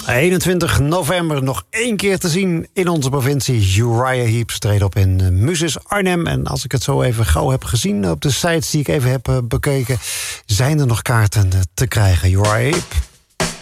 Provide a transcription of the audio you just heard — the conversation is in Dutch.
21 november nog 1 keer te zien in onze provincie. Uriah Heep treedt op in Muses Arnhem. En als ik het zo even gauw heb gezien op de sites die ik even heb bekeken, zijn er nog kaarten te krijgen. Uriah Heep.